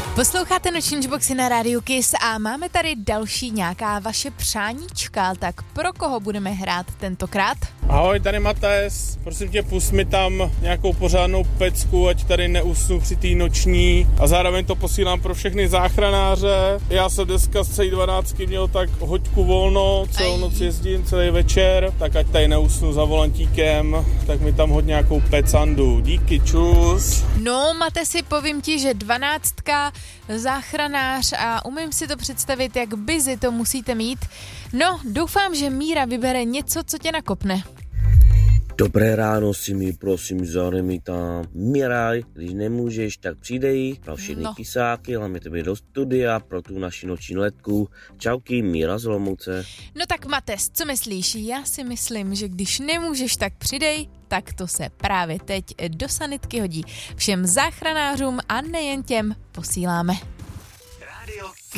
Posloucháte Noční boxy na rádiu Kiss a máme tady další nějaká vaše přáníčka, tak pro koho budeme hrát tentokrát? Ahoj, tady Mates, prosím tě, pust mi tam nějakou pořádnou pecku, ať tady neusnu při té noční a zároveň to posílám pro všechny záchranáře. Já jsem dneska z celý 12 měl tak hoďku volno, celou noc jezdím, celý večer, tak ať tady neusnu za volantíkem, tak mi tam hodně nějakou pecandu. Díky, čus. No, Matesi, povím ti, že 12, záchranář a umím si to představit, jak busy to musíte mít. No, doufám, že Míra vybere něco, co tě nakopne. Dobré ráno, si mi prosím mi tam Miraj, když nemůžeš, tak přidej pro všechny kysáky, hlavně tebe do studia pro tu naši noční letku. Čauky, Míra z Olomouce. No tak Mates, co myslíš? Já si myslím, že když nemůžeš, tak přidej, tak to se právě teď do sanitky hodí. Všem záchranářům a nejen těm posíláme.